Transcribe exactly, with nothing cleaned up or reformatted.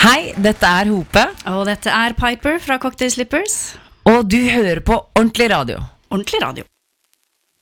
Hei, dette er Hope. Og dette er Piper fra Cocktail Slippers. Og du hører på Ordentlig Radio. Ordentlig radio.